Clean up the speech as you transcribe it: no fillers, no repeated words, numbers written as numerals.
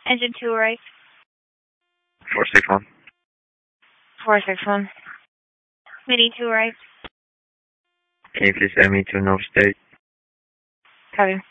Engine 2 right. 461. 461. Midi 2 right. Can you please send me to North State? Copy.